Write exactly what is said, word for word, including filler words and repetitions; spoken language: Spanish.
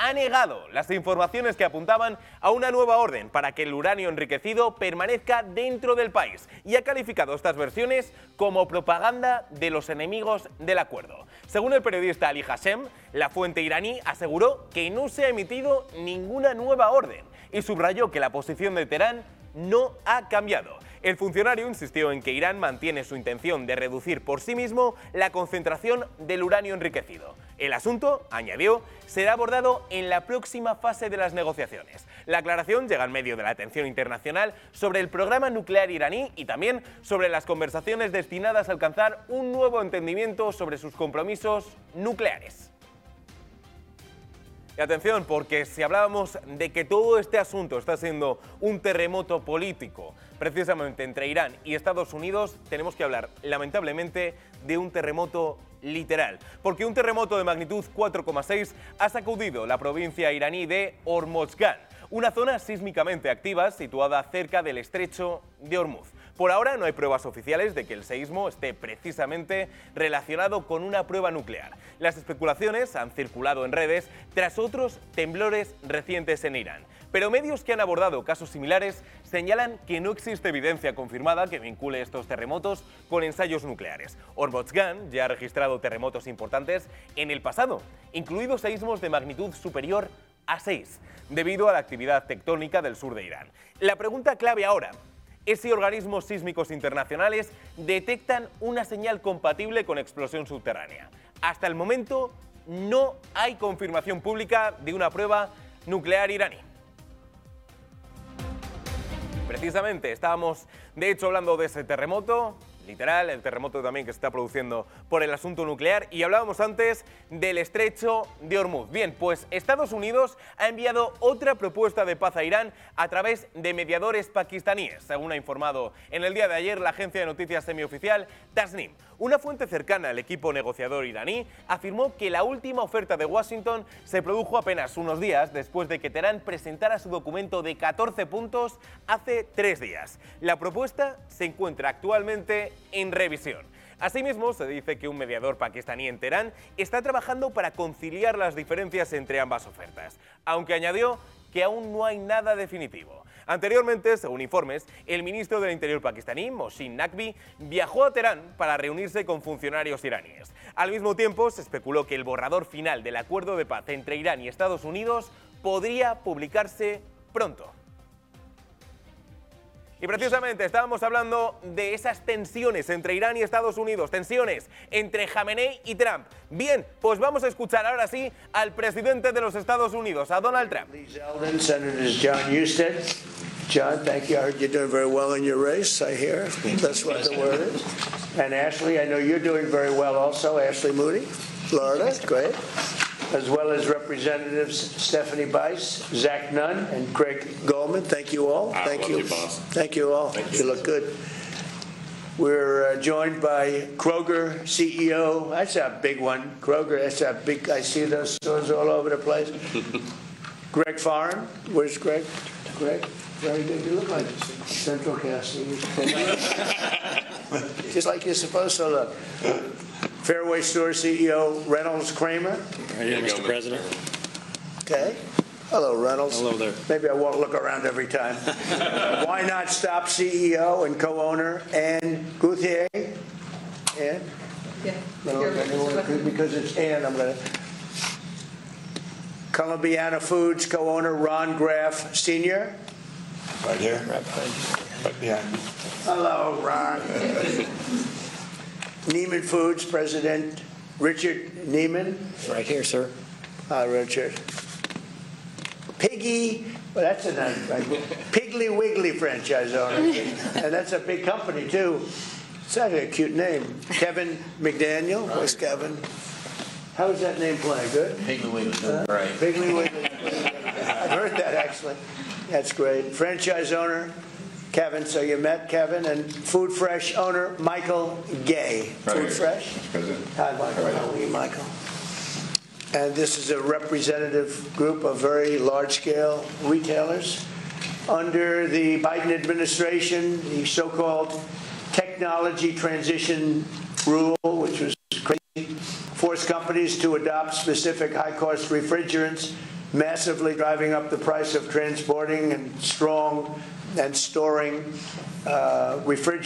ha negado las informaciones que apuntaban a una nueva orden para que el uranio enriquecido permanezca dentro del país y ha calificado estas versiones como propaganda de los enemigos del acuerdo. Según el periodista Ali Hashem, la fuente iraní aseguró que no se ha emitido ninguna nueva orden y subrayó que la posición de Teherán no ha cambiado. El funcionario insistió en que Irán mantiene su intención de reducir por sí mismo la concentración del uranio enriquecido. El asunto, añadió, será abordado en la próxima fase de las negociaciones. La aclaración llega en medio de la atención internacional sobre el programa nuclear iraní y también sobre las conversaciones destinadas a alcanzar un nuevo entendimiento sobre sus compromisos nucleares. Y atención, porque si hablábamos de que todo este asunto está siendo un terremoto político, precisamente entre Irán y Estados Unidos, tenemos que hablar, lamentablemente, de un terremoto literal. Porque un terremoto de magnitud cuatro coma seis ha sacudido la provincia iraní de Hormozgan, una zona sísmicamente activa situada cerca del estrecho de Hormuz. Por ahora no hay pruebas oficiales de que el seísmo esté precisamente relacionado con una prueba nuclear. Las especulaciones han circulado en redes tras otros temblores recientes en Irán. Pero medios que han abordado casos similares señalan que no existe evidencia confirmada que vincule estos terremotos con ensayos nucleares. Hormozgan ya ha registrado terremotos importantes en el pasado, incluidos seísmos de magnitud superior a seis, debido a la actividad tectónica del sur de Irán. La pregunta clave ahora es si organismos sísmicos internacionales detectan una señal compatible con explosión subterránea. Hasta el momento no hay confirmación pública de una prueba nuclear iraní. Precisamente estábamos, de hecho, hablando de ese terremoto, literal, el terremoto también que se está produciendo por el asunto nuclear, y hablábamos antes del estrecho de Hormuz. Bien, pues Estados Unidos ha enviado otra propuesta de paz a Irán a través de mediadores pakistaníes, según ha informado en el día de ayer la agencia de noticias semioficial Tasnim. Una fuente cercana al equipo negociador iraní afirmó que la última oferta de Washington se produjo apenas unos días después de que Teherán presentara su documento de catorce puntos hace tres días. La propuesta se encuentra actualmente en revisión. Asimismo, se dice que un mediador pakistaní en Teherán está trabajando para conciliar las diferencias entre ambas ofertas, aunque añadió que aún no hay nada definitivo. Anteriormente, según informes, el ministro del Interior pakistaní, Mohsin Naqvi, viajó a Teherán para reunirse con funcionarios iraníes. Al mismo tiempo, se especuló que el borrador final del acuerdo de paz entre Irán y Estados Unidos podría publicarse pronto. Y precisamente estábamos hablando de esas tensiones entre Irán y Estados Unidos, tensiones entre Jamenei y Trump. Bien, pues vamos a escuchar ahora sí al presidente de los Estados Unidos, a Donald Trump. John, thank you. I heard you're doing very well in your race, I hear. That's what the word is. And Ashley, I know you're doing very well also. Ashley Moody, Florida, great. As well as Representatives Stephanie Bice, Zach Nunn, and Craig Goldman. Thank you all. I Thank you. you boss. Thank you all. Thank you. You look good. We're uh, joined by Kroger C E O. That's a big one. Kroger, that's a big, I see those stores all over the place. Greg Foran. Where's Greg? Greg? Very good. You look like Central Casting. Just like you're supposed to look. Fairway Store C E O Reynolds Kramer. Right here, Mister President. Okay. Hello, Reynolds. Hello there. Maybe I won't look around every time. Why Not Stop C E O and co-owner Ann Guthier. Ann? Yeah. No, because it's Ann, I'm going to. Columbiana Foods co-owner Ron Graff Senior Right here. Right behind you. Right behind you. Hello, Ron. Neiman Foods President Richard Neiman. Right here, sir. Hi, Richard. Piggy, well, that's a nice, right? Piggly Wiggly franchise owner. And that's a big company, too. It's actually a cute name. Kevin McDaniel. Where's Kevin? How's that name playing? Good? Piggly Wiggly. Uh, Right. Piggly Wiggly. I've heard that, actually. That's great. Franchise owner, Kevin. So you met Kevin. And Food Fresh owner, Michael Gay. Right. Food Fresh? Hi, Michael. Right. How are you, Michael? And this is a representative group of very large-scale retailers. Under the Biden administration, the so-called technology transition rule, which was crazy, forced companies to adopt specific high-cost refrigerants massively driving up the price of transporting and strong and storing uh, refrigerants.